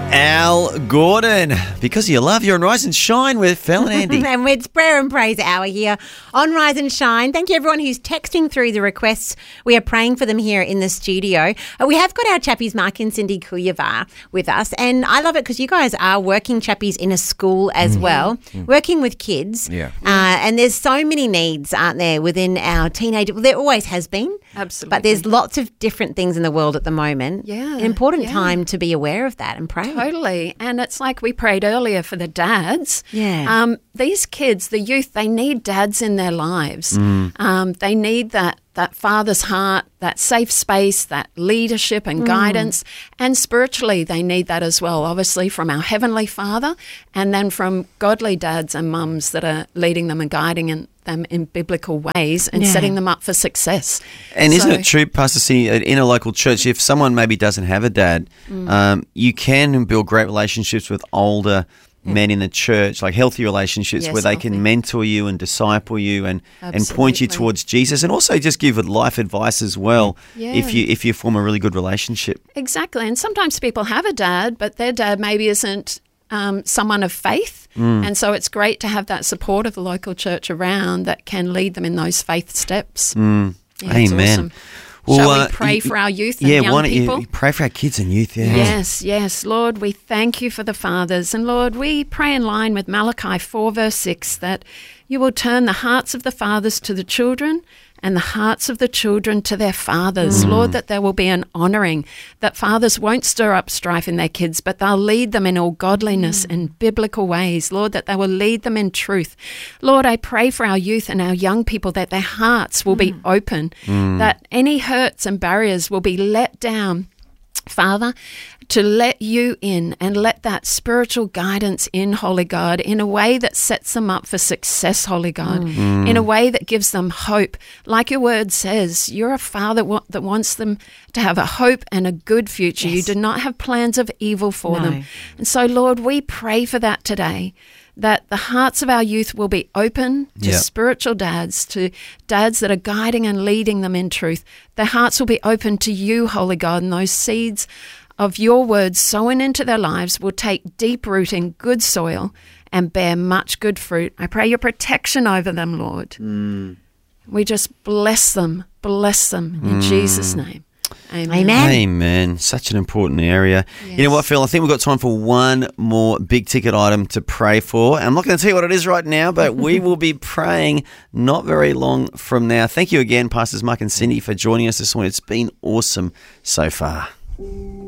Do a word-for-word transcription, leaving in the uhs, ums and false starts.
Al Gordon. Because of your love, you're on Rise and Shine with Phil and Andy. And it's prayer and praise hour here on Rise and Shine. Thank you everyone who's texting through the requests. We are praying for them here in the studio. Uh, we have got our chappies Mark and Cindy Kuyava with us, and I love it because you guys are working chappies in a school as mm. well, mm. working with kids. Yeah. Uh, and there's so many needs, aren't there, within our teenage. Well, there always has been. Absolutely. But there's lots of different things in the world at the moment. Yeah. An important yeah. time to be aware of that and pray. Totally. And it's like we prayed earlier for the dads. Yeah. Um, these kids, the youth, they need dads in their lives. Mm. Um, they need that that father's heart, that safe space, that leadership and mm. guidance. And spiritually, they need that as well, obviously from our Heavenly Father and then from godly dads and mums that are leading them and guiding in, them in biblical ways and yeah. setting them up for success. And so, isn't it true, Pastor Cindy, in a local church, if someone maybe doesn't have a dad, mm. um, you can build great relationships with older Yeah. men in the church, like healthy relationships yes, where they healthy. can mentor you and disciple you and, and Absolutely. point you towards Jesus, and also just give life advice as well yeah. if you if you form a really good relationship. Exactly. And sometimes people have a dad, but their dad maybe isn't um, someone of faith. Mm. And so it's great to have that support of the local church around that can lead them in those faith steps. Mm. Yeah, it's Amen. awesome. Well, Shall uh, we pray you, for our youth and yeah, young why don't people? you pray for our kids and youth? Yeah. Yes, yes. Lord, we thank you for the fathers. And Lord, we pray in line with Malachi four verse six that you will turn the hearts of the fathers to the children and the hearts of the children to their fathers. Mm. Lord, that there will be an honouring, that fathers won't stir up strife in their kids, but they'll lead them in all godliness mm. and biblical ways. Lord, that they will lead them in truth. Lord, I pray for our youth and our young people that their hearts will mm. be open, mm. that any hurts and barriers will be let down, Father, to let you in and let that spiritual guidance in, Holy God, in a way that sets them up for success, Holy God, Mm. in a way that gives them hope. Like your word says, you're a Father wa- that wants them to have a hope and a good future. Yes. You do not have plans of evil for No. them. And so, Lord, we pray for that today, that the hearts of our youth will be open to Yep. spiritual dads, to dads that are guiding and leading them in truth. Their hearts will be open to you, Holy God, and those seeds of your words sown into their lives will take deep root in good soil and bear much good fruit. I pray your protection over them, Lord. Mm. We just bless them, bless them in Mm. Jesus' name. Amen. Amen. Amen. Such an important area. Yes. You know what, Phil? I think we've got time for one more big ticket item to pray for. I'm not going to tell you what it is right now, but we will be praying not very long from now. Thank you again, Pastors Mark and Cindy, for joining us this morning. It's been awesome so far.